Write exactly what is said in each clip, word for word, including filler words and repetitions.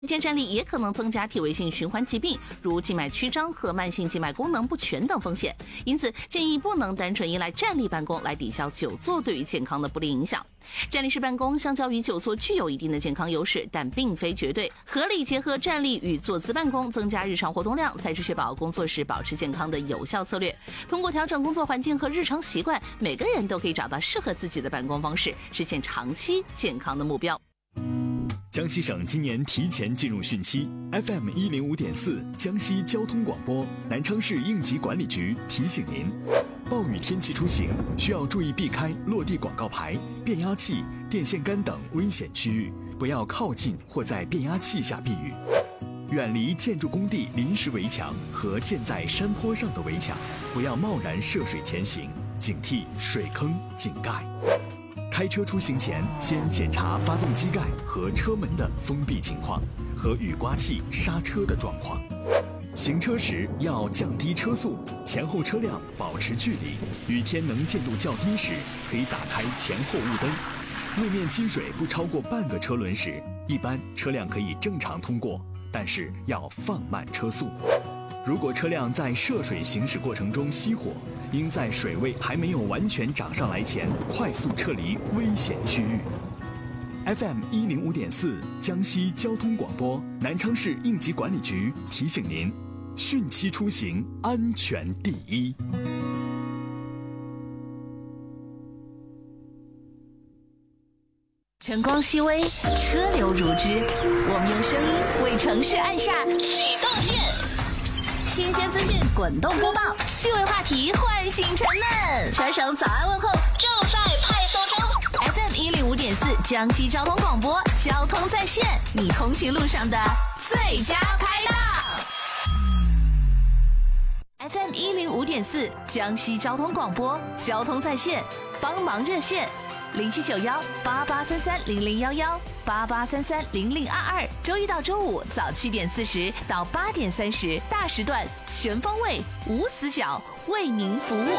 间站立也可能增加体位性循环疾病，如静脉曲张和慢性静脉功能不全等风险。因此，建议不能单纯依赖站立办公来抵消久坐对于健康的不利影响。站立式办公相较于久坐具有一定的健康优势，但并非绝对。合理结合站立与坐姿办公，增加日常活动量，才是确保工作时保持健康的有效策略。通过调整工作环境和日常习惯，每个人都可以找到适合自己的办公方式，实现长期健康的目标。 江西省今年提前进入汛期 ，F M 一零五点四江西交通广播南昌市应急管理局提醒您：暴雨天气出行需要注意避开落地广告牌、变压器、电线杆等危险区域，不要靠近或在变压器下避雨。远离建筑工地临时围墙和建在山坡上的围墙，不要贸然涉水前行，警惕水坑、井盖。开车出行前，先检查发动机盖和车门的封闭情况和雨刮器刹车的状况。行车时要降低车速，前后车辆保持距离。雨天能见度较低时，可以打开前后雾灯。路面积水不超过半个车轮时，一般车辆可以正常通过，但是要放慢车速。如果车辆在涉水行驶过程中熄火，应在水位还没有完全涨上来前快速撤离危险区域。F M 一零五点四江西交通广播南昌市应急管理局提醒您：汛期出行安全第一。 晨光熹微，车流如织，我们用声音为城市按下启动键。新鲜资讯滚动播报，趣味话题唤醒沉闷，全省早安问候正在派送中。F M 一零五点四江西交通广播，交通在线，你通勤路上的最佳拍档。F M 一零五点四江西交通广播，交通在线，帮忙热线零七九幺八八三三零零幺幺。八八三三零零二二，周一到周五早七点四十到八点三十，大时段全方位无死角为您服务。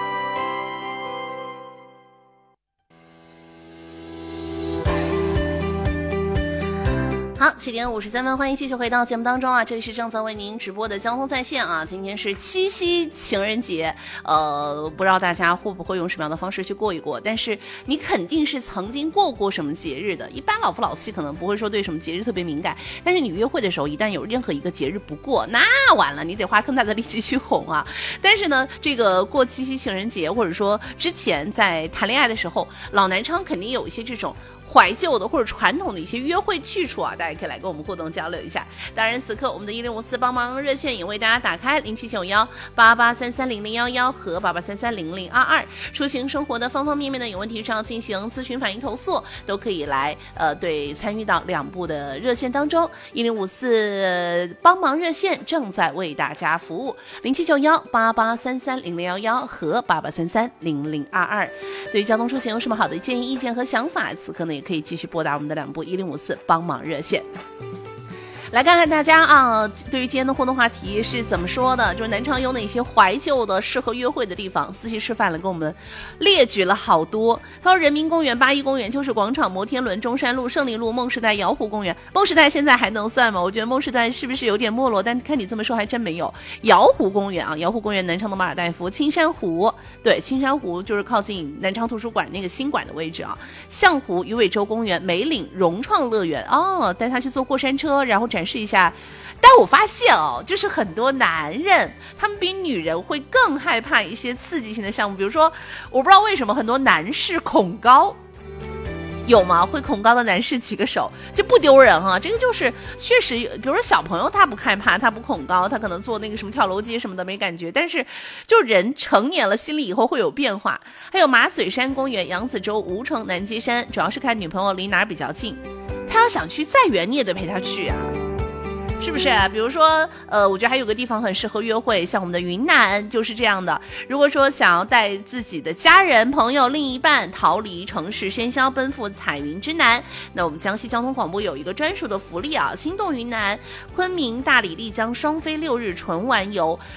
好，七点五十三分，欢迎继续回到节目当中啊！这里是正在为您直播的交通在线啊！今天是七夕情人节，呃，不知道大家会不会用什么样的方式去过一过？但是你肯定是曾经过过什么节日的。一般老夫老妻可能不会说对什么节日特别敏感，但是你约会的时候，一旦有任何一个节日不过，那完了，你得花更大的力气去哄啊！但是呢，这个过七夕情人节，或者说之前在谈恋爱的时候，老南昌肯定有一些这种怀旧的或者传统的一些约会去处啊，大家可以来跟我们互动交流一下。当然此刻我们的一零五四帮忙热线也为大家打开零七九幺八八三三零零幺幺和八八三三零零二二，出行生活的方方面面的有问题上进行咨询反映投诉，都可以来呃对参与到两部的热线当中。一零五四帮忙热线正在为大家服务，零七九幺八八三三零零幺幺和八八三三零零二二。对于交通出行有什么好的建议意见和想法，此刻呢也可以继续拨打我们的两部一零五四帮忙热线。来看看大家啊，对于今天的互动话题是怎么说的？就是南昌有哪些怀旧的适合约会的地方？思琪吃饭了，给我们列举了好多。他说人民公园、八一公园、秋市广场、摩天轮、中山路、胜利路、梦时代、瑶湖公园。梦时代现在还能算吗？我觉得梦时代是不是有点没落？但看你这么说还真没有。瑶湖公园啊，瑶湖公园南昌的马尔代夫、青山湖，对，青山湖就是靠近南昌图书馆那个新馆的位置啊。象湖、鱼尾洲公园、梅岭、融创乐园哦，带他去坐过山车，然后展示一下。但我发现哦，就是很多男人他们比女人会更害怕一些刺激性的项目，比如说我不知道为什么很多男士恐高，有吗？会恐高的男士举个手，就不丢人啊。这个就是确实，比如说小朋友他不害怕，他不恐高，他可能做那个什么跳楼机什么的没感觉，但是就人成年了，心里以后会有变化。还有马嘴山公园、扬子洲、吴城、南街山，主要是看女朋友离哪儿比较近。他要想去再远，你也得陪他去啊。是不是？比如说，呃，我觉得还有个地方很适合约会，像我们的云南就是这样的。如果说想要带自己的家人、朋友、另一半逃离城市喧嚣，奔赴彩云之南，那我们江西交通广播有一个专属的福利啊！心动云南，昆明、大理、丽江双飞六日纯玩游。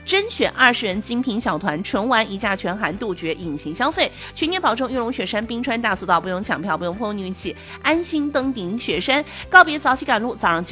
甄选二十人精品小团，纯玩一价全含，杜绝隐形消费，全年保证玉龙雪山冰川大索道不用抢票，不用碰运气，安心登顶雪山，告别早起赶路，早上